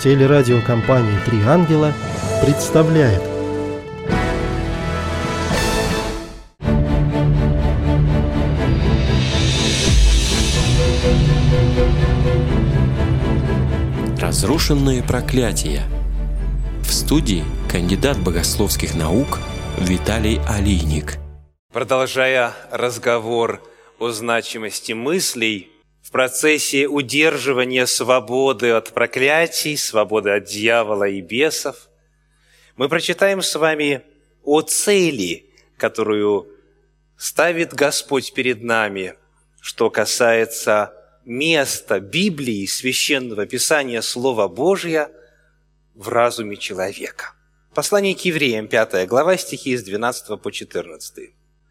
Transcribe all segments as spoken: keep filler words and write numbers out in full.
Телерадиокомпания «Три ангела» представляет. Разрушенные проклятия. В студии кандидат богословских наук Виталий Алийник. Продолжая разговор о значимости мыслей в процессе удерживания свободы от проклятий, свободы от дьявола и бесов, мы прочитаем с вами о цели, которую ставит Господь перед нами, что касается места Библии, Священного Писания, Слова Божия в разуме человека. Послание к Евреям, пятая глава, стихи с двенадцатого по четырнадцатый.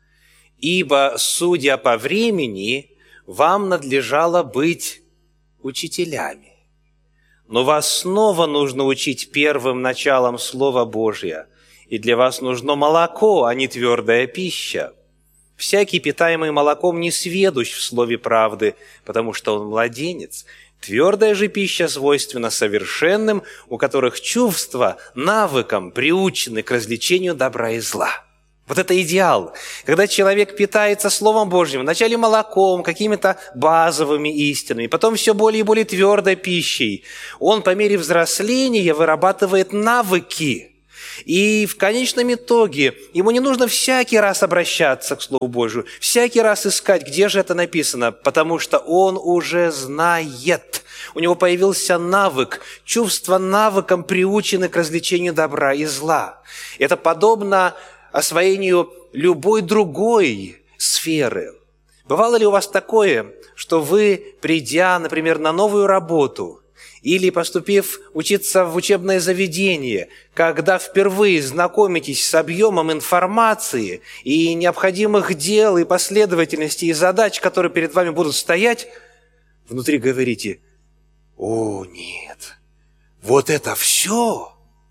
«Ибо, судя по времени, вам надлежало быть учителями. Но вас снова нужно учить первым началом Слова Божия, и для вас нужно молоко, а не твердая пища. Всякий, питаемый молоком, не сведущ в слове правды, потому что он младенец. Твердая же пища свойственна совершенным, у которых чувства навыком приучены к развлечению добра и зла». Вот это идеал, когда человек питается Словом Божьим, вначале молоком, какими-то базовыми истинами, потом все более и более твердой пищей. Он по мере взросления вырабатывает навыки. И в конечном итоге ему не нужно всякий раз обращаться к Слову Божию, всякий раз искать, где же это написано, потому что он уже знает. У него появился навык, чувства навыком приучены к развлечению добра и зла. Это подобно освоению любой другой сферы. Бывало ли у вас такое, что вы, придя, например, на новую работу или поступив учиться в учебное заведение, когда впервые знакомитесь с объемом информации и необходимых дел и последовательностей и задач, которые перед вами будут стоять, внутри говорите: «О, нет, вот это все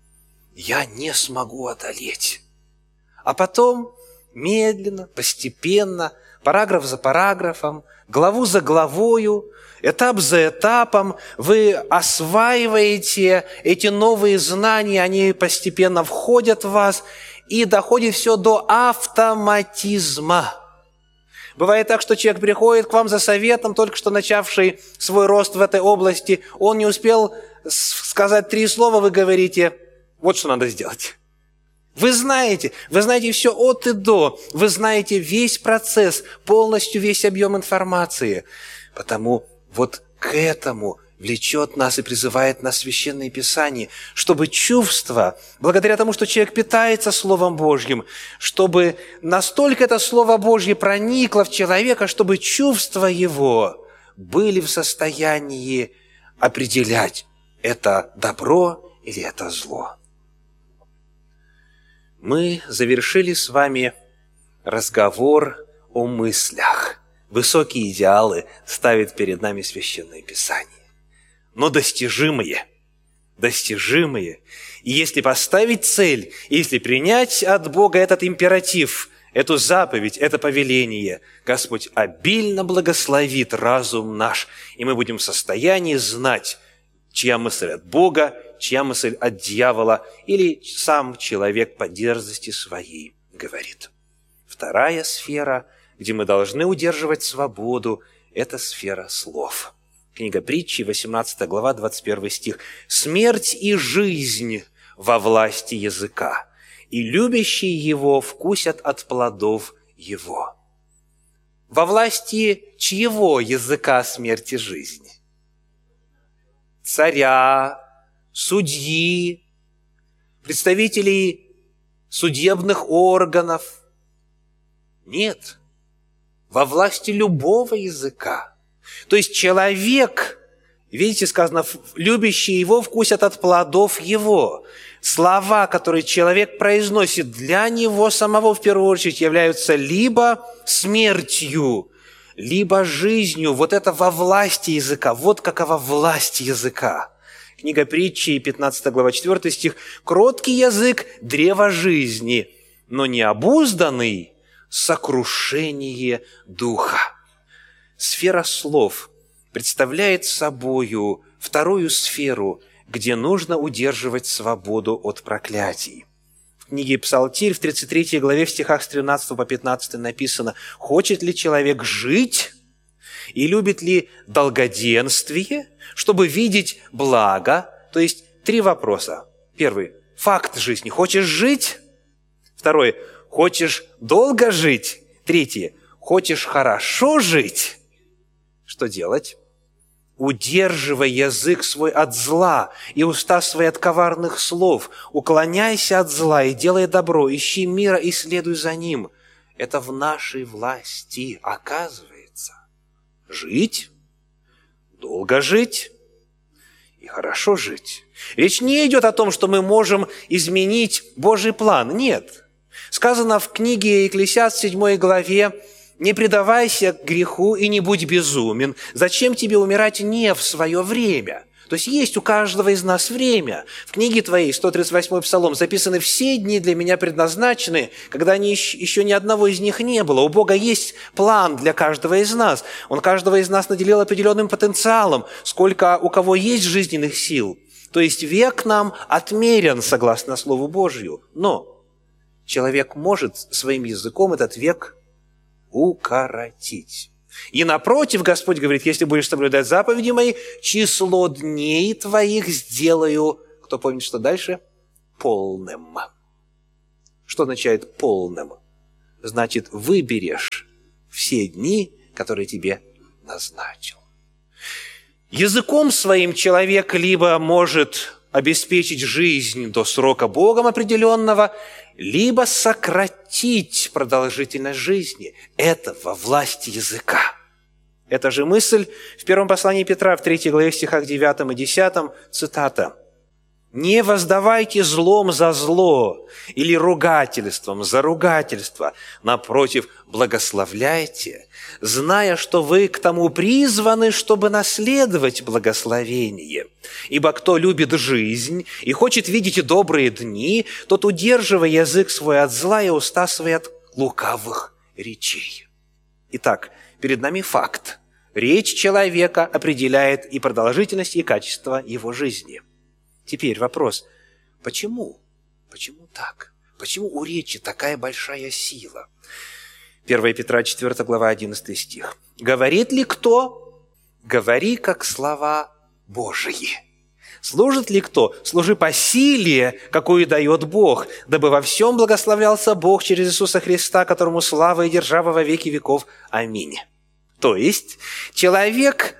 я не смогу одолеть». А потом медленно, постепенно, параграф за параграфом, главу за главою, этап за этапом вы осваиваете эти новые знания, они постепенно входят в вас, и доходит все до автоматизма. Бывает так, что человек приходит к вам за советом, только что начавший свой рост в этой области, он не успел сказать три слова, вы говорите: вот что надо сделать. Вы знаете, вы знаете все от и до, вы знаете весь процесс, полностью весь объем информации. Потому вот к этому влечет нас и призывает нас Священное Писание, чтобы чувство, благодаря тому, что человек питается Словом Божьим, чтобы настолько это Слово Божье проникло в человека, чтобы чувства его были в состоянии определять, это добро или это зло. Мы завершили с вами разговор о мыслях. Высокие идеалы ставит перед нами Священное Писание. Но достижимые, достижимые. И если поставить цель, если принять от Бога этот императив, эту заповедь, это повеление, Господь обильно благословит разум наш, и мы будем в состоянии знать, чья мысль от Бога, чья мысль от дьявола, или сам человек по дерзости своей говорит. Вторая сфера, где мы должны удерживать свободу, это сфера слов. Книга Притчи, восемнадцатая глава, двадцать первый стих. «Смерть и жизнь во власти языка, и любящие его вкусят от плодов его». Во власти чьего языка смерть и жизнь? Царя, судьи, представителей судебных органов. Нет, во власти любого языка. То есть человек, видите, сказано, любящие его вкусят от плодов его. Слова, которые человек произносит, для него самого в первую очередь являются либо смертью, либо жизнью. Вот это во власти языка. Вот какова власть языка. Книга Притчи, пятнадцатая глава, четвёртый стих. «Кроткий язык – древо жизни, но необузданный – сокрушение духа». Сфера слов представляет собою вторую сферу, где нужно удерживать свободу от проклятий. В книге Псалтирь в тридцать третьей главе в стихах с тринадцатого по пятнадцатый написано: «Хочет ли человек жить и любит ли долгоденствие, чтобы видеть благо?» То есть три вопроса. Первый – факт жизни. Хочешь жить? Второй – хочешь долго жить? Третий – хочешь хорошо жить? Что делать? «Удерживай язык свой от зла и уста свои от коварных слов. Уклоняйся от зла и делай добро. Ищи мира и следуй за ним». Это в нашей власти, оказывается. Жить, долго жить и хорошо жить. Речь не идет о том, что мы можем изменить Божий план. Нет. Сказано в книге Екклесиаст в седьмой главе: «Не предавайся греху и не будь безумен. Зачем тебе умирать не в свое время?» То есть есть у каждого из нас время. В книге твоей, сто тридцать восьмой Псалом, записаны все дни для меня предназначены, когда они еще ни одного из них не было. У Бога есть план для каждого из нас. Он каждого из нас наделил определенным потенциалом, сколько у кого есть жизненных сил. То есть век нам отмерен, согласно Слову Божью. Но человек может своим языком этот век укоротить. И напротив, Господь говорит: если будешь соблюдать заповеди мои, число дней твоих сделаю, кто помнит, что дальше? Полным. Что означает полным? Значит, выберешь все дни, которые тебе назначил. Языком своим человек либо может обеспечить жизнь до срока Богом определенного, либо сократить продолжительность жизни. Это во власти языка. Эта же мысль в первом послании Петра, в третьей главе, в стихах девятом и десятом, цитата: «Не воздавайте злом за зло или ругательством за ругательство. Напротив, благословляйте, зная, что вы к тому призваны, чтобы наследовать благословение. Ибо кто любит жизнь и хочет видеть добрые дни, тот удерживай язык свой от зла и уста свои от лукавых речей». Итак, перед нами факт. Речь человека определяет и продолжительность, и качество его жизни. Теперь вопрос: почему? Почему так? Почему у речи такая большая сила? первое Петра четвёртая глава, одиннадцатый стих. «Говорит ли кто? Говори, как слова Божии. Служит ли кто? Служи по силе, какую дает Бог, дабы во всем благословлялся Бог через Иисуса Христа, которому слава и держава во веки веков. Аминь». То есть человек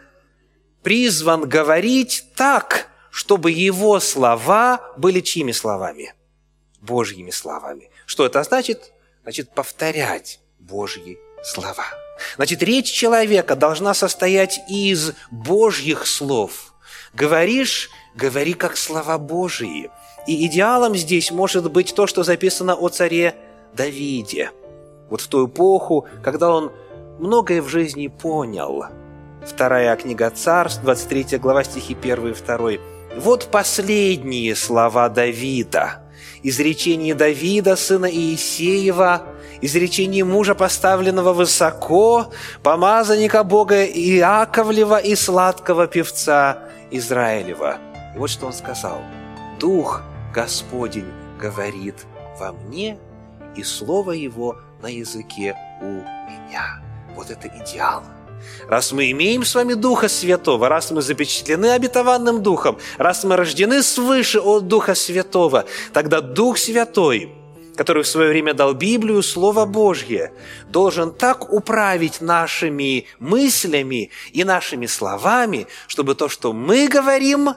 призван говорить так, чтобы его слова были чьими словами? Божьими словами. Что это значит? Значит, повторять Божьи слова. Значит, речь человека должна состоять из Божьих слов. Говоришь, говори как слова Божьи. И идеалом здесь может быть то, что записано о царе Давиде. Вот в ту эпоху, когда он многое в жизни понял. Вторая книга Царств, двадцать третья глава, стихи первый и второй. Вот последние слова Давида. Изречение Давида, сына Иисеева, изречение мужа, поставленного высоко, помазанника Бога Иаковлева и сладкого певца Израилева. И вот что он сказал: «Дух Господень говорит во мне, и слово Его на языке у меня». Вот это идеал. Раз мы имеем с вами Духа Святого, раз мы запечатлены обетованным Духом, раз мы рождены свыше от Духа Святого, тогда Дух Святой, который в свое время дал Библию, Слово Божье, должен так управить нашими мыслями и нашими словами, чтобы то, что мы говорим,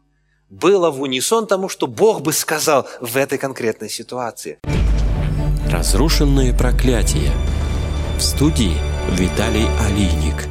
было в унисон тому, что Бог бы сказал в этой конкретной ситуации. Разрушенные проклятия. В студии Виталий Алийник.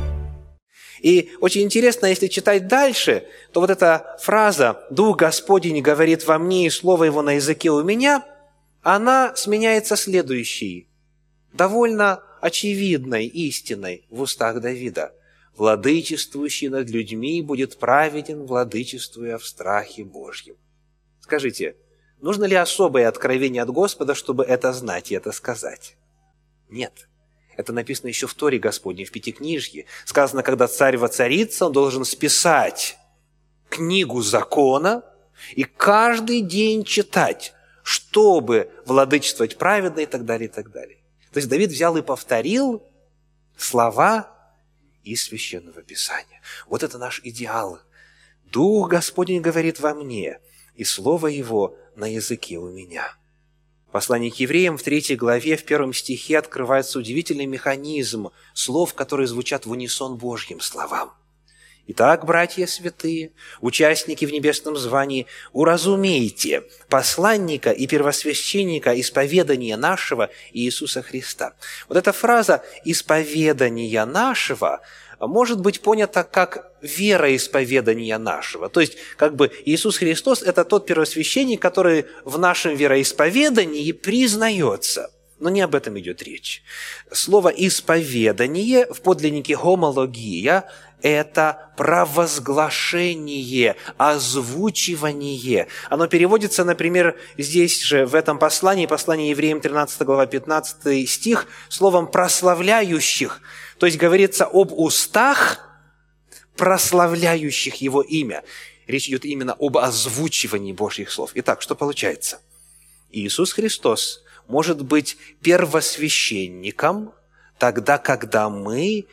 И очень интересно, если читать дальше, то вот эта фраза «Дух Господень говорит во мне, и слово Его на языке у меня», она сменяется следующей, довольно очевидной истиной в устах Давида. «Владычествующий над людьми будет праведен, владычествуя в страхе Божьем». Скажите, нужно ли особое откровение от Господа, чтобы это знать и это сказать? Нет. Это написано еще в Торе Господней, в Пятикнижье. Сказано, когда царь воцарится, он должен списать книгу закона и каждый день читать, чтобы владычествовать праведно и так далее, и так далее. То есть Давид взял и повторил слова из Священного Писания. Вот это наш идеал. Дух Господень говорит во мне, и Слово Его на языке у меня. Послание к евреям в третьей главе, в первом стихе открывается удивительный механизм слов, которые звучат в унисон Божьим словам. Итак, братья святые, участники в небесном звании, уразумейте посланника и первосвященника исповедания нашего Иисуса Христа. Вот эта фраза «исповедания нашего» может быть понята как вероисповедания нашего. То есть, как бы Иисус Христос – это тот первосвященник, который в нашем вероисповедании признается. Но не об этом идет речь. Слово «исповедание» в подлиннике «гомология» – это провозглашение, озвучивание. Оно переводится, например, здесь же, в этом послании, послание евреям, тринадцатая глава, пятнадцатый стих, словом «прославляющих». То есть говорится об устах, прославляющих Его имя. Речь идет именно об озвучивании Божьих слов. Итак, что получается? Иисус Христос может быть первосвященником тогда, когда мы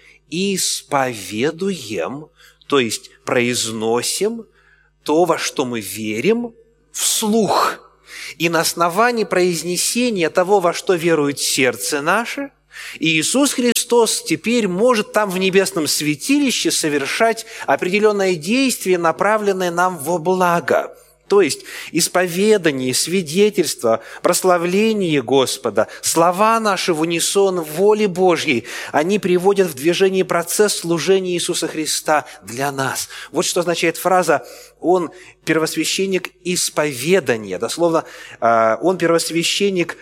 исповедуем, то есть произносим то, во что мы верим, вслух. И на основании произнесения того, во что верует сердце наше, Иисус Христос теперь может там в небесном святилище совершать определенное действие, направленное нам во благо. То есть исповедание, свидетельство, прославление Господа, слова наши в унисон воле Божьей, они приводят в движение процесс служения Иисуса Христа для нас. Вот что означает фраза «Он первосвященник исповедания». Дословно, «Он первосвященник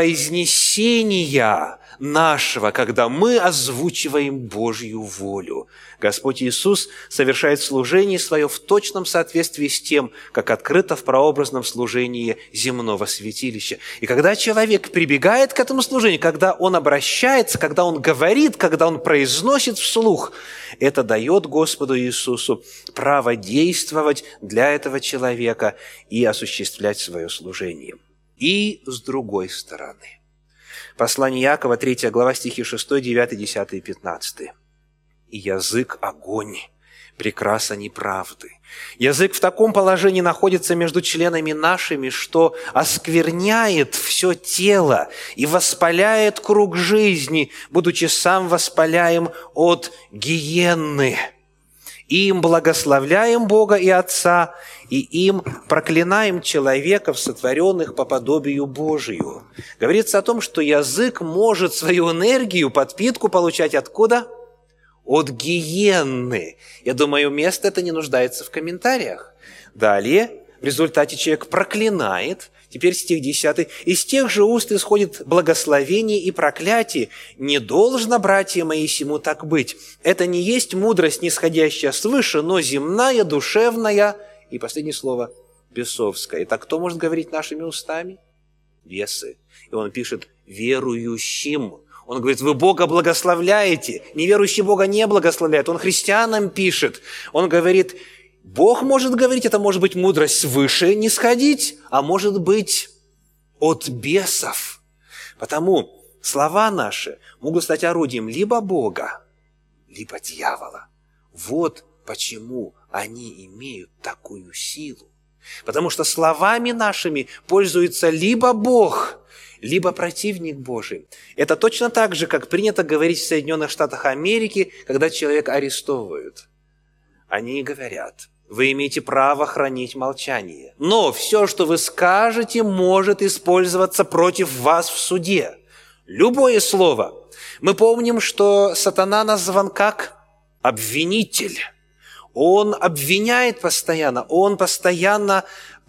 произнесения нашего», когда мы озвучиваем Божью волю. Господь Иисус совершает служение Свое в точном соответствии с тем, как открыто в прообразном служении земного святилища. И когда человек прибегает к этому служению, когда он обращается, когда он говорит, когда он произносит вслух, это дает Господу Иисусу право действовать для этого человека и осуществлять свое служение. И с другой стороны, послание Иакова, третья глава, стихи шестой, девятый, десятый и пятнадцатый. «И язык – огонь, прекраса неправды. Язык в таком положении находится между членами нашими, что оскверняет все тело и воспаляет круг жизни, будучи сам воспаляем от гиенны. Им благословляем Бога и Отца, и им проклинаем человеков, сотворенных по подобию Божию». Говорится о том, что язык может свою энергию, подпитку получать откуда? От гиенны. Я думаю, место это не нуждается в комментариях. Далее, в результате человек проклинает, теперь стих десятый, «Из тех же уст исходит благословение и проклятие. Не должно, братья мои, сему так быть. Это не есть мудрость, нисходящая свыше, но земная, душевная». И последнее слово – бесовская. Итак, кто может говорить нашими устами? Бесы. И он пишет «верующим». Он говорит, вы Бога благословляете. Неверующий Бога не благословляет. Он христианам пишет. Он говорит, Бог может говорить, это может быть мудрость свыше не сходить, а может быть от бесов. Потому слова наши могут стать орудием либо Бога, либо дьявола. Вот почему они имеют такую силу. Потому что словами нашими пользуется либо Бог, либо противник Божий. Это точно так же, как принято говорить в Соединенных Штатах Америки, когда человека арестовывают. Они говорят, вы имеете право хранить молчание, но все, что вы скажете, может использоваться против вас в суде. Любое слово. Мы помним, что сатана назван как обвинитель. Он обвиняет постоянно, он постоянно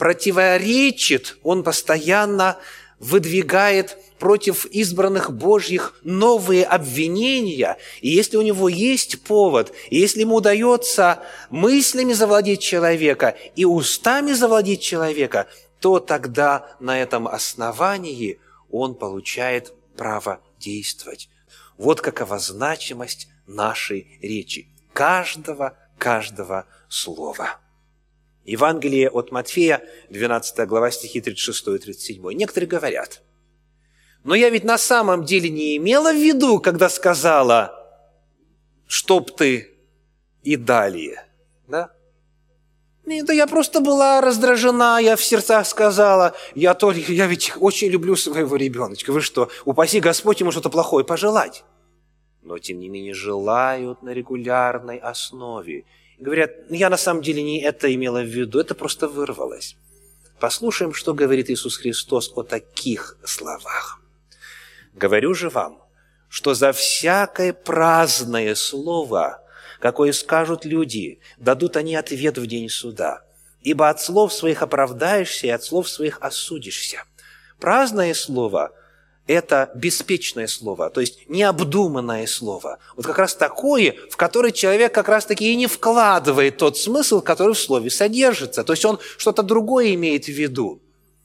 противоречит, он постоянно выдвигает против избранных Божьих новые обвинения. И если у него есть повод, и если ему удается мыслями завладеть человека и устами завладеть человека, то тогда на этом основании он получает право действовать. Вот какова значимость нашей речи. Каждого, каждого слова. Евангелие от Матфея, двенадцатая глава, стихи тридцать шесть и тридцать семь. Некоторые говорят: но я ведь на самом деле не имела в виду, когда сказала, чтоб ты и далее. Да? Да я просто была раздражена, я в сердцах сказала, я, только, я ведь очень люблю своего ребеночка. Вы что, упаси Господь ему что-то плохое пожелать? Но, тем не менее, желают на регулярной основе. И говорят, я на самом деле не это имела в виду, это просто вырвалось. Послушаем, что говорит Иисус Христос о таких словах. «Говорю же вам, что за всякое праздное слово, какое скажут люди, дадут они ответ в день суда. Ибо от слов своих оправдаешься, и от слов своих осудишься». Праздное слово – это беспечное слово, то есть необдуманное слово. Вот как раз такое, в которое человек как раз-таки и не вкладывает тот смысл, который в слове содержится. То есть он что-то другое имеет в виду.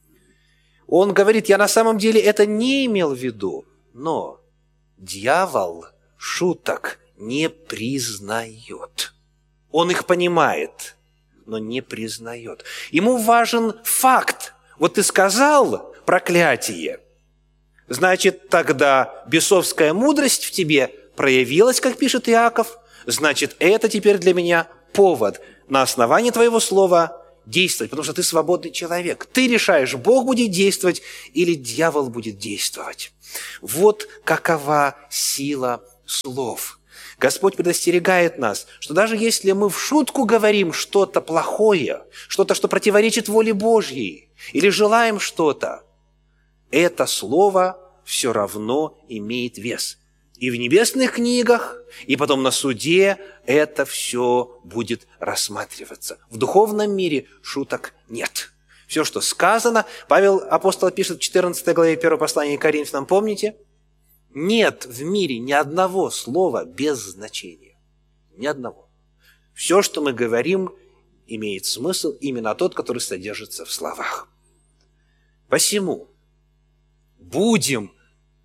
Он говорит, я на самом деле это не имел в виду, но дьявол шуток не признает. Он их понимает, но не признает. Ему важен факт. Вот ты сказал проклятие, значит, тогда бесовская мудрость в тебе проявилась, как пишет Иаков, значит, это теперь для меня повод на основании твоего слова действовать, потому что ты свободный человек. Ты решаешь, Бог будет действовать или дьявол будет действовать. Вот какова сила слов. Господь предостерегает нас, что даже если мы в шутку говорим что-то плохое, что-то, что противоречит воле Божьей, или желаем что-то, это слово все равно имеет вес. И в небесных книгах, и потом на суде это все будет рассматриваться. В духовном мире шуток нет. Все, что сказано, Павел апостол пишет в четырнадцатой главе первого послания к Коринфянам, помните? Нет в мире ни одного слова без значения. Ни одного. Все, что мы говорим, имеет смысл именно тот, который содержится в словах. Посему будем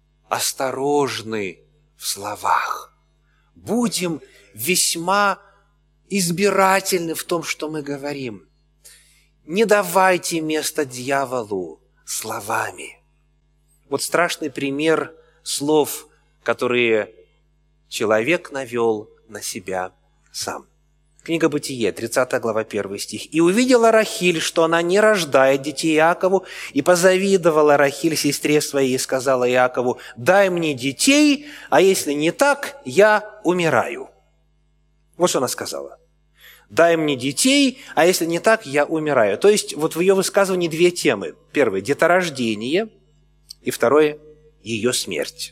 осторожны в словах. Будем весьма избирательны в том, что мы говорим. Не давайте место дьяволу словами. Вот страшный пример слов, которые человек навел на себя сам. Книга Бытие, тридцатая глава, первый стих. «И увидела Рахиль, что она не рождает детей Иакову, и позавидовала Рахиль сестре своей и сказала Иакову, дай мне детей, а если не так, я умираю». Вот что она сказала. «Дай мне детей, а если не так, я умираю». То есть вот в ее высказывании две темы. Первое – деторождение, и второе – ее смерть.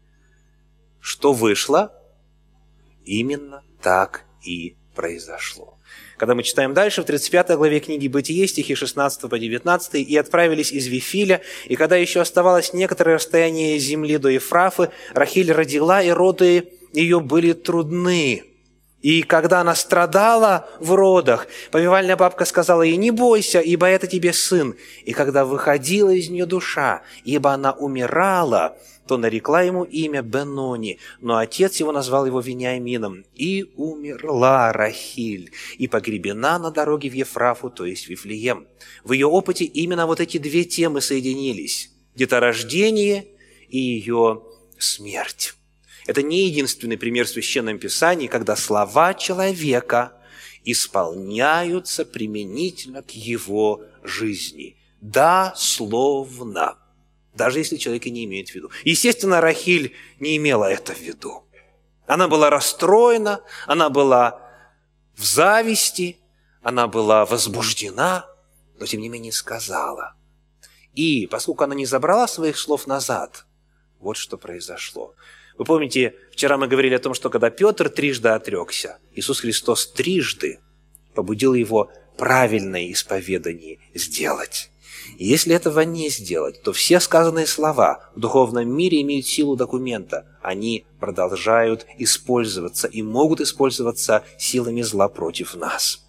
Что вышло? Именно так и произошло. Когда мы читаем дальше, в тридцать пятой главе книги Бытие, стихи шестнадцатый по девятнадцатый, «И отправились из Вифиля, и когда еще оставалось некоторое расстояние земли до Ефрафы, Рахиль родила, и роды ее были трудны. И когда она страдала в родах, повивальная бабка сказала ей, не бойся, ибо это тебе сын. И когда выходила из нее душа, ибо она умирала, то нарекла ему имя Бенони, но отец его назвал его Вениамином. И умерла Рахиль, и погребена на дороге в Ефрафу, то есть в Вифлеем». В ее опыте именно вот эти две темы соединились – деторождение и ее смерть. Это не единственный пример в Священном Писании, когда слова человека исполняются применительно к его жизни. Дословно. Даже если человек и не имеет в виду. Естественно, Рахиль не имела это в виду. Она была расстроена, она была в зависти, она была возбуждена, но тем не менее сказала. И поскольку она не забрала своих слов назад, вот что произошло. Вы помните, вчера мы говорили о том, что когда Петр трижды отрекся, Иисус Христос трижды побудил его правильное исповедание сделать. И если этого не сделать, то все сказанные слова в духовном мире имеют силу документа. Они продолжают использоваться и могут использоваться силами зла против нас.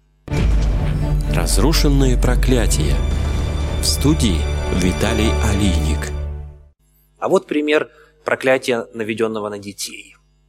Разрушенные проклятия. В студии Виталий Алийник. А вот пример проклятия, наведенного на детей.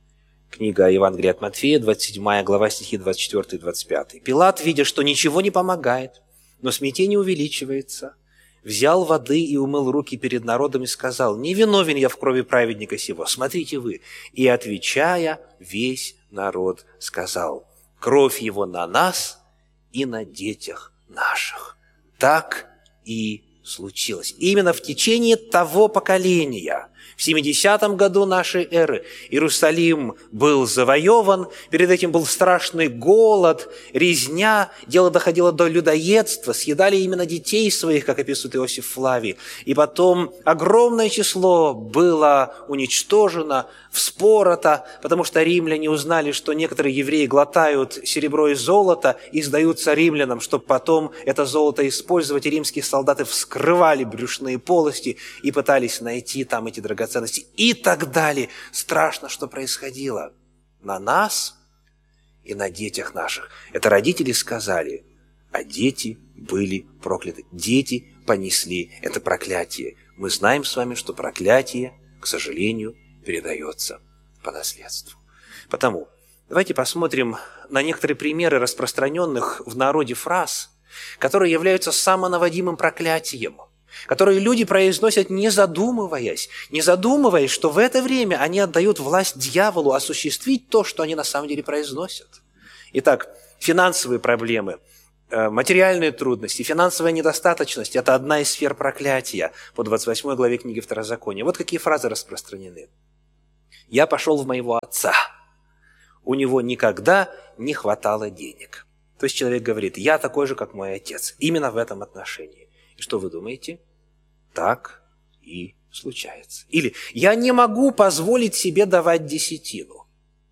Книга Евангелия от Матфея, двадцать седьмая глава, стихи двадцать четыре и двадцать пять. «Пилат, видя, что ничего не помогает, но смятение увеличивается, взял воды и умыл руки перед народом и сказал: „Не виновен я в крови праведника сего, смотрите вы“. И, отвечая, весь народ сказал: „Кровь его на нас и на детях наших“». Так и случилось. Именно в течение того поколения, в семидесятом году нашей эры, Иерусалим был завоеван, перед этим был страшный голод, резня, дело доходило до людоедства, съедали именно детей своих, как описывает Иосиф Флавий, и потом огромное число было уничтожено, вспорото, потому что римляне узнали, что некоторые евреи глотают серебро и золото и сдаются римлянам, чтобы потом это золото использовать, и римские солдаты вскрывали брюшные полости и пытались найти там эти драгоценности и так далее. Страшно, что происходило на нас и на детях наших. Это родители сказали, а дети были прокляты. Дети понесли это проклятие. Мы знаем с вами, что проклятие, к сожалению, передается по наследству. Потому давайте посмотрим на некоторые примеры распространенных в народе фраз, которые являются самонаводимым проклятием, которые люди произносят, не задумываясь, не задумываясь, что в это время они отдают власть дьяволу осуществить то, что они на самом деле произносят. Итак, финансовые проблемы, материальные трудности, финансовая недостаточность – это одна из сфер проклятия по двадцать восьмой главе книги Второзакония. Вот какие фразы распространены. «Я пошел в моего отца, у него никогда не хватало денег». То есть человек говорит: «Я такой же, как мой отец». Именно в этом отношении. И что вы думаете? Так и случается. Или «я не могу позволить себе давать десятину».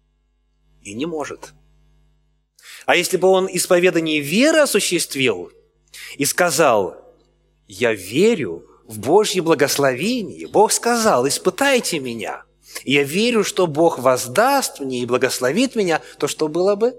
И не может. А если бы он исповедание веры осуществил и сказал: «Я верю в Божье благословение», Бог сказал: «Испытайте меня, и я верю, что Бог воздаст мне и благословит меня», то что было бы?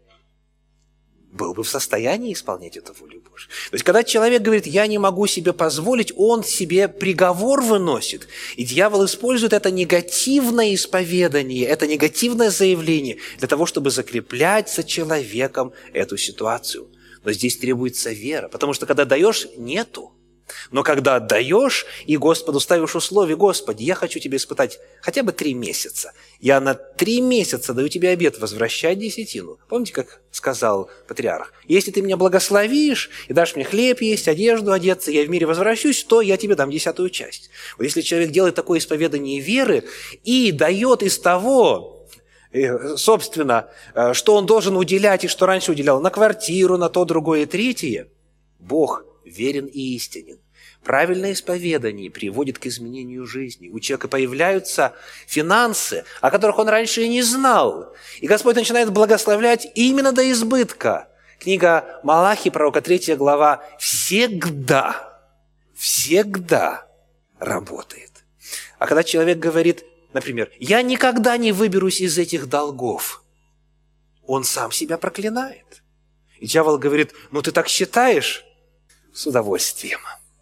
Был бы в состоянии исполнять эту волю Божью. То есть, когда человек говорит: «Я не могу себе позволить», он себе приговор выносит. И дьявол использует это негативное исповедание, это негативное заявление для того, чтобы закреплять за человеком эту ситуацию. Но здесь требуется вера, потому что когда даешь, нету. Но когда отдаешь и Господу ставишь условие: «Господи, я хочу Тебя испытать хотя бы три месяца. Я на три месяца даю Тебе обет возвращать десятину». Помните, как сказал патриарх? «Если Ты меня благословишь и дашь мне хлеб есть, одежду одеться, я в мире возвращусь, то я Тебе дам десятую часть». Вот если человек делает такое исповедание веры и дает из того, собственно, что он должен уделять и что раньше уделял, на квартиру, на то, другое и третье, Бог верен и истинен. Правильное исповедание приводит к изменению жизни. У человека появляются финансы, о которых он раньше и не знал. И Господь начинает благословлять именно до избытка. Книга Малахии, пророка, третья глава, всегда, всегда работает. А когда человек говорит, например: «Я никогда не выберусь из этих долгов», он сам себя проклинает. И дьявол говорит: «Ну ты так считаешь?» С удовольствием.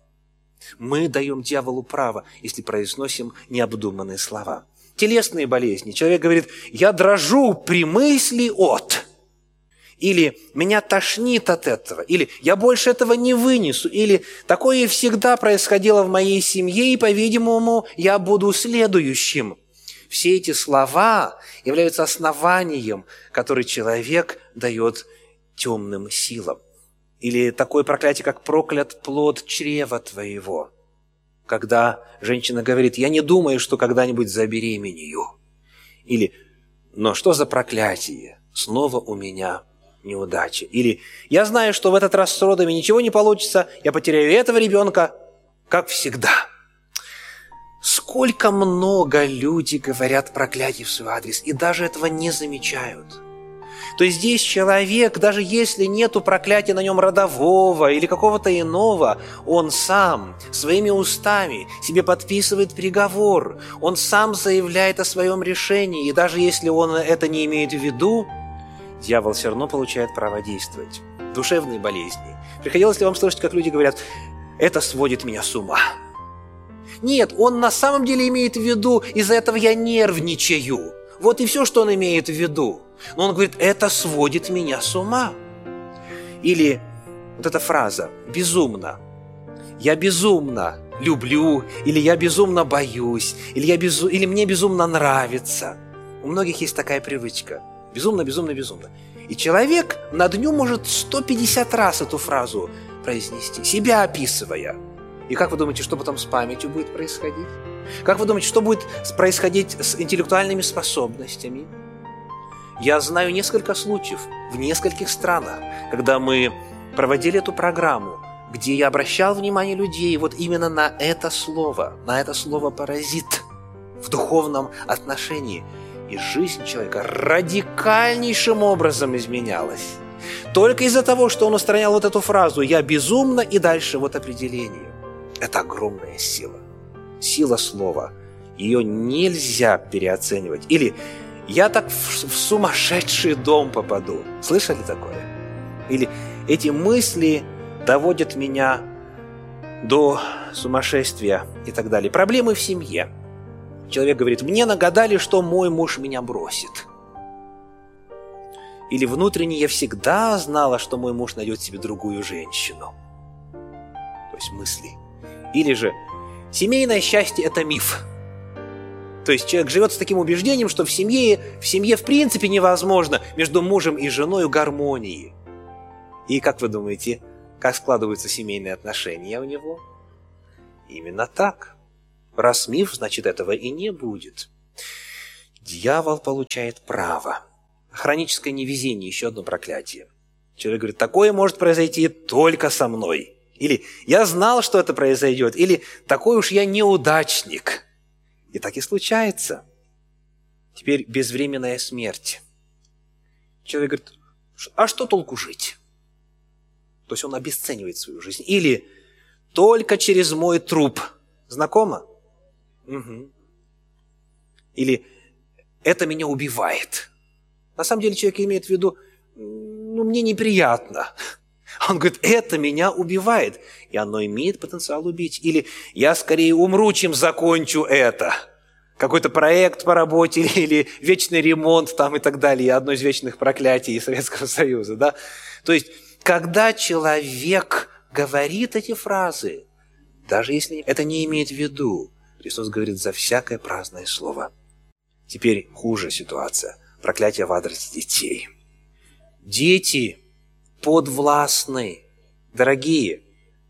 Мы даем дьяволу право, если произносим необдуманные слова. Телесные болезни. Человек говорит: «Я дрожу при мысли от». Или «меня тошнит от этого». Или «я больше этого не вынесу». Или «такое всегда происходило в моей семье, и, по-видимому, я буду следующим». Все эти слова являются основанием, который человек дает темным силам. Или такое проклятие, как «проклят плод чрева твоего». Когда женщина говорит: «Я не думаю, что когда-нибудь забеременею». Или «но что за проклятие? Снова у меня неудача». Или «я знаю, что в этот раз с родами ничего не получится, я потеряю этого ребенка, как всегда». Сколько много люди говорят проклятий в свой адрес, и даже этого не замечают. То есть здесь человек, даже если нету проклятия на нем родового или какого-то иного, он сам своими устами себе подписывает приговор, он сам заявляет о своем решении, и даже если он это не имеет в виду, дьявол все равно получает право действовать. Душевные болезни. Приходилось ли вам слышать, как люди говорят: «Это сводит меня с ума»? Нет, он на самом деле имеет в виду: «из-за этого я нервничаю». Вот и все, что он имеет в виду. Но он говорит, это сводит меня с ума. Или вот эта фраза «безумно». Я безумно люблю, или я безумно боюсь, или, я безу... или мне безумно нравится. У многих есть такая привычка. Безумно, безумно, безумно. И человек на дню может сто пятьдесят раз эту фразу произнести, себя описывая. И как вы думаете, что потом с памятью будет происходить? Как вы думаете, что будет происходить с интеллектуальными способностями? Я знаю несколько случаев в нескольких странах, когда мы проводили эту программу, где я обращал внимание людей вот именно на это слово, на это слово «паразит» в духовном отношении. И жизнь человека радикальнейшим образом изменялась. Только из-за того, что он устранял вот эту фразу «я безумно» и дальше вот определение. Это огромная сила. Сила слова. Ее нельзя переоценивать. Или «я так в, в сумасшедший дом попаду». Слышали такое? Или «эти мысли доводят меня до сумасшествия» и так далее. Проблемы в семье. Человек говорит, мне нагадали, что мой муж меня бросит. Или внутренне я всегда знала, что мой муж найдет себе другую женщину. То есть мысли. Или же семейное счастье – это миф. То есть человек живет с таким убеждением, что в семье, в семье в принципе невозможно между мужем и женой гармонии. И как вы думаете, как складываются семейные отношения у него? Именно так. Раз миф, значит, этого и не будет. Дьявол получает право. Хроническое невезение – еще одно проклятие. Человек говорит, такое может произойти только со мной. Или я знал, что это произойдет. Или такой уж я неудачник. И так и случается. Теперь безвременная смерть. Человек говорит, а что толку жить? То есть он обесценивает свою жизнь. Или только через мой труп. Знакомо? Угу. Или это меня убивает. На самом деле человек имеет в виду, ну, мне неприятно. Он говорит, это меня убивает. И оно имеет потенциал убить. Или я скорее умру, чем закончу это. Какой-то проект по работе или вечный ремонт там и так далее. Одно из вечных проклятий Советского Союза. Да? То есть, когда человек говорит эти фразы, даже если это не имеет в виду, Христос говорит за всякое праздное слово. Теперь хуже ситуация. Проклятие в адрес детей. Дети подвластны. Дорогие,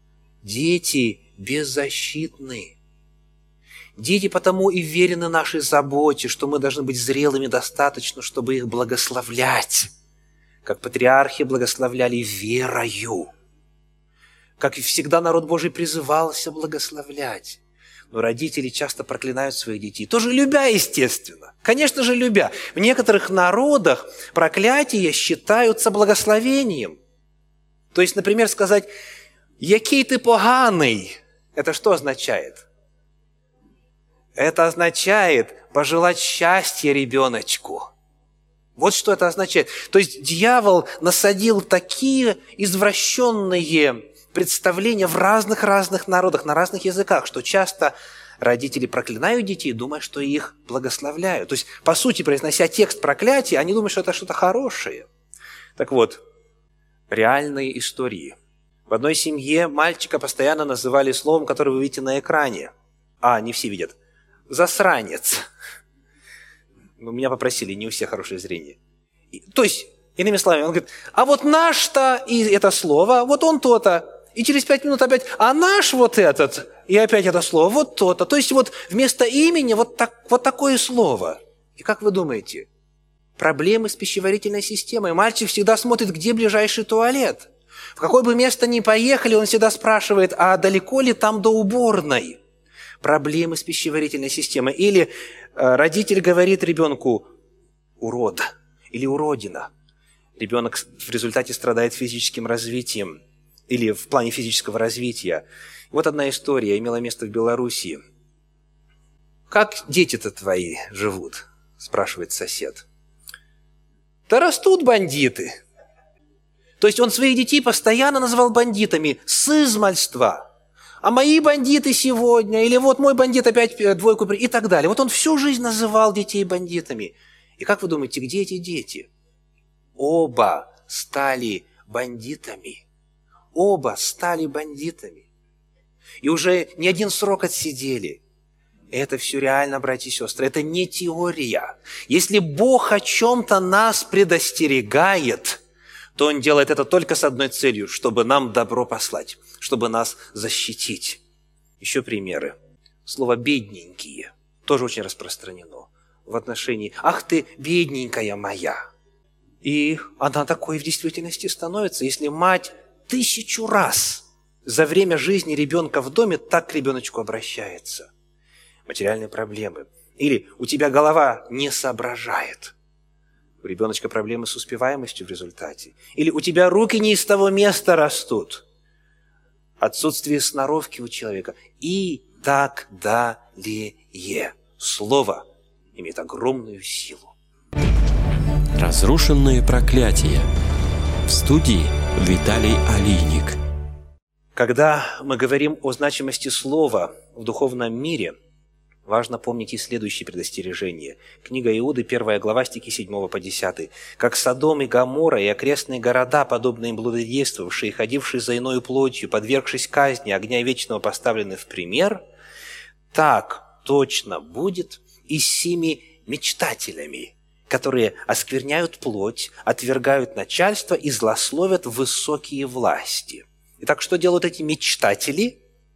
дети беззащитны. Дети потому и верены нашей заботе, что мы должны быть зрелыми достаточно, чтобы их благословлять. Как патриархи благословляли верою. Как и всегда народ Божий призывался благословлять. Но родители часто проклинают своих детей. Тоже любя, естественно. Конечно же, любя. В некоторых народах проклятия считаются благословением. То есть, например, сказать «Який ты поганый» – это что означает? Это означает пожелать счастья ребеночку. Вот что это означает. То есть, дьявол насадил такие извращенные представления в разных-разных народах, на разных языках, что часто родители проклинают детей, думая, что их благословляют. То есть, по сути, произнося текст проклятия, они думают, что это что-то хорошее. Так вот, реальные истории. В одной семье мальчика постоянно называли словом, которое вы видите на экране. А, не все видят. Засранец. Ну, меня попросили, не у всех хорошее зрение. И, то есть, иными словами, он говорит, а вот наш-то, и это слово, вот он то-то. И через пять минут опять, а наш вот этот, и опять это слово, вот то-то. То есть вот вместо имени вот, так, вот такое слово. И как вы думаете, проблемы с пищеварительной системой. Мальчик всегда смотрит, где ближайший туалет. В какое бы место ни поехали, он всегда спрашивает, а далеко ли там до уборной? Проблемы с пищеварительной системой. Или э, родитель говорит ребенку «урод» или «уродина». Ребенок в результате страдает физическим развитием или в плане физического развития. Вот одна история имела место в Белоруссии. «Как дети-то твои живут?» – спрашивает сосед. «Да растут бандиты». То есть он своих детей постоянно называл бандитами с измальства. А мои бандиты сегодня, или вот мой бандит опять двойку, и так далее. Вот он всю жизнь называл детей бандитами. И как вы думаете, где эти дети? Оба стали бандитами. Оба стали бандитами. И уже не один срок отсидели. Это все реально, братья и сестры, это не теория. Если Бог о чем-то нас предостерегает, то Он делает это только с одной целью, чтобы нам добро послать, чтобы нас защитить. Еще примеры. Слово «бедненькие» тоже очень распространено в отношении «ах ты, бедненькая моя». И она такой в действительности становится, если мать тысячу раз за время жизни ребенка в доме так к ребеночку обращается. Материальные проблемы. Или у тебя голова не соображает. У ребеночка проблемы с успеваемостью в результате. Или у тебя руки не из того места растут. Отсутствие сноровки у человека. И так далее. Слово имеет огромную силу. Разрушенные проклятия. В студии Виталий Алийник. Когда мы говорим о значимости слова в духовном мире, важно помнить и следующее предостережение. Книга Иуды, первая глава, стихи седьмого по десятый. «Как Содом и Гоморра и окрестные города, подобные им блудодействовавшие, ходившие за иною плотью, подвергшись казни огня вечного, поставлены в пример, так точно будет и с сими мечтателями, которые оскверняют плоть, отвергают начальство и злословят высокие власти». Итак, что делают эти мечтатели?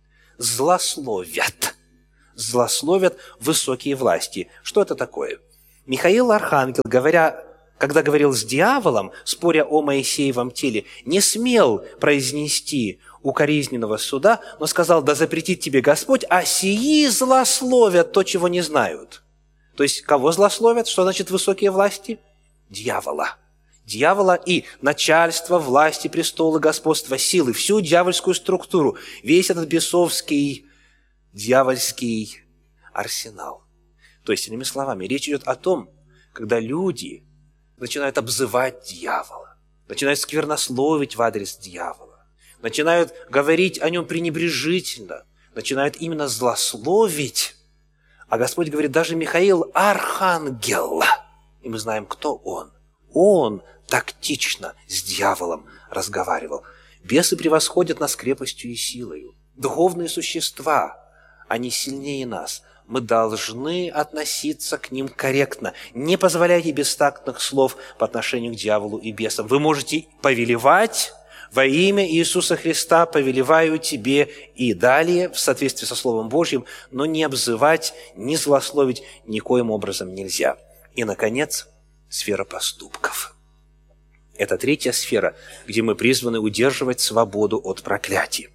Злословят. Злословят высокие власти. Что это такое? Михаил Архангел, говоря, когда говорил с дьяволом, споря о Моисеевом теле, не смел произнести укоризненного суда, но сказал: «Да запретит тебе Господь, а сии злословят то, чего не знают». То есть, кого злословят? Что значит высокие власти? Дьявола. Дьявола и начальство, власти, престолы, господства, силы, всю дьявольскую структуру, весь этот бесовский, дьявольский арсенал. То есть, иными словами, речь идет о том, когда люди начинают обзывать дьявола, начинают сквернословить в адрес дьявола, начинают говорить о нем пренебрежительно, начинают именно злословить. А Господь говорит, даже Михаил архангел, и мы знаем, кто он. Он тактично с дьяволом разговаривал. Бесы превосходят нас крепостью и силою. Духовные существа, они сильнее нас. Мы должны относиться к ним корректно. Не позволяйте бестактных слов по отношению к дьяволу и бесам. Вы можете повелевать во имя Иисуса Христа, повелеваю тебе и далее, в соответствии со Словом Божьим, но не обзывать, не злословить никоим образом нельзя. И, наконец, сфера поступков. Это третья сфера, где мы призваны удерживать свободу от проклятий.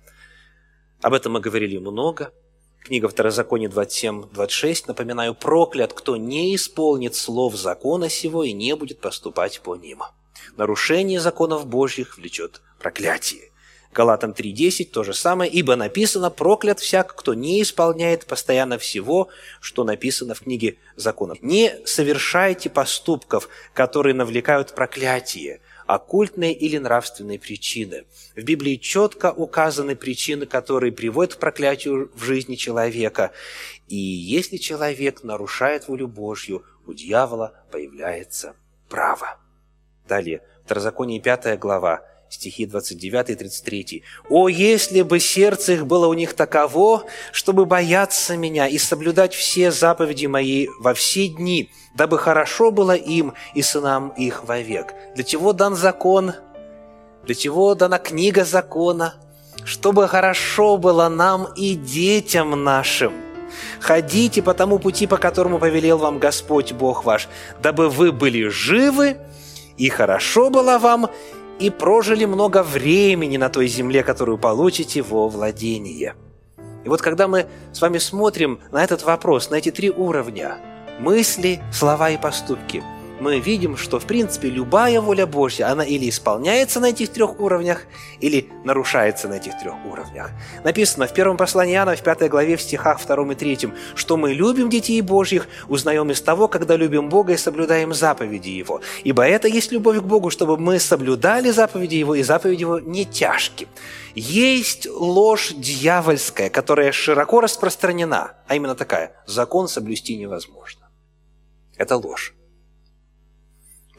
Об этом мы говорили много. Книга Второзакония двадцать семь двадцать шесть. Напоминаю, проклят, кто не исполнит слов закона сего и не будет поступать по ним. Нарушение законов Божьих влечет проклятие. Галатам три десять то же самое. Ибо написано: проклят всяк, кто не исполняет постоянно всего, что написано в книге законов. Не совершайте поступков, которые навлекают проклятие, оккультные или нравственные причины. В Библии четко указаны причины, которые приводят к проклятию в жизни человека. И если человек нарушает волю Божью, у дьявола появляется право. Далее, Второзаконие пятая глава, стихи двадцать девять и тридцать три. «О, если бы сердце их было у них таково, чтобы бояться меня и соблюдать все заповеди мои во все дни, дабы хорошо было им и сынам их вовек». Для чего дан закон? Для чего дана книга закона? Чтобы хорошо было нам и детям нашим. «Ходите по тому пути, по которому повелел вам Господь Бог ваш, дабы вы были живы, и хорошо было вам, и прожили много времени на той земле, которую получите во владение». И вот когда мы с вами смотрим на этот вопрос, на эти три уровня – мысли, слова и поступки – мы видим, что, в принципе, любая воля Божья, она или исполняется на этих трех уровнях, или нарушается на этих трех уровнях. Написано в первом послании Иоанна, в пятой главе, в стихах втором и третьем, что мы любим детей Божьих, узнаем из того, когда любим Бога и соблюдаем заповеди Его. Ибо это есть любовь к Богу, чтобы мы соблюдали заповеди Его, и заповеди Его не тяжки. Есть ложь дьявольская, которая широко распространена, а именно такая: закон соблюсти невозможно. Это ложь.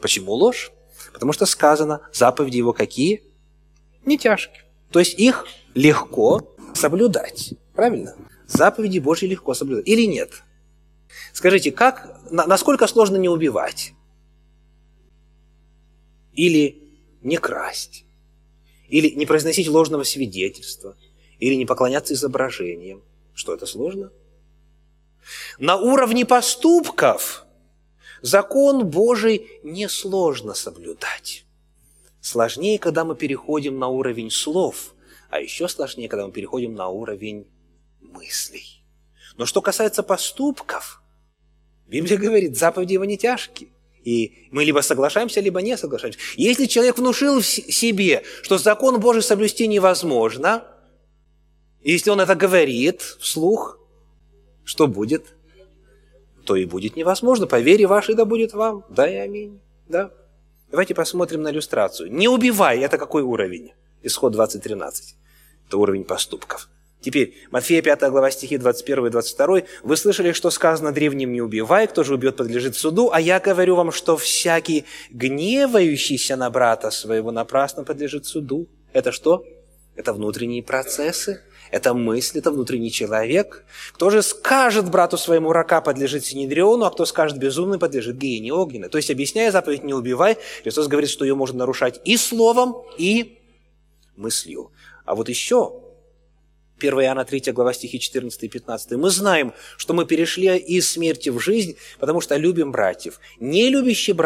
Почему ложь? Потому что сказано, заповеди его какие? Не тяжкие. То есть их легко соблюдать. Правильно? Заповеди Божьи легко соблюдать. Или нет? Скажите, как, насколько сложно не убивать? Или не красть? Или не произносить ложного свидетельства? Или не поклоняться изображениям? Что, это сложно? На уровне поступков закон Божий несложно соблюдать. Сложнее, когда мы переходим на уровень слов, а еще сложнее, когда мы переходим на уровень мыслей. Но что касается поступков, Библия говорит, заповеди его не тяжкие. И мы либо соглашаемся, либо не соглашаемся. Если человек внушил в себе, что закон Божий соблюсти невозможно, и если он это говорит вслух, что будет? То и будет невозможно. По вере вашей да будет вам. Да и аминь. Да. Давайте посмотрим на иллюстрацию. Не убивай. Это какой уровень? Исход двадцать тринадцать. Это уровень поступков. Теперь, Матфея пятая глава, стихи двадцать первый и двадцать второй. «Вы слышали, что сказано древним: не убивай, кто же убьет, подлежит суду. А я говорю вам, что всякий, гневающийся на брата своего, напрасно подлежит суду». Это что? Это внутренние процессы, это мысль, это внутренний человек. Кто же скажет брату своему: рака, подлежит синедриону, а кто скажет: безумный, подлежит гиене огненной. То есть, объясняя заповедь «не убивай», Христос говорит, что ее можно нарушать и словом, и мыслью. А вот еще первое Иоанна третья глава, стихи четырнадцатый и пятнадцатый. Мы знаем, что мы перешли из смерти в жизнь, потому что любим братьев. Не любящий брат